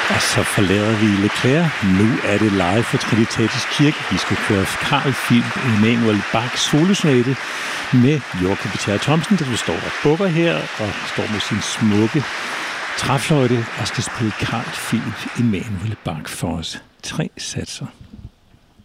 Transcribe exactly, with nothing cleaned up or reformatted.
Og så forlader vi Leclerc. Nu er det live for Trinitatis Kirke. Vi skal køre Carl Philip Emanuel Bach solosonate med Joachim Bjerre Thomsen, der står og bukker her og står med sin smukke træfløjte og skal spille Carl Philip Emanuel Bach for os. Tre satser.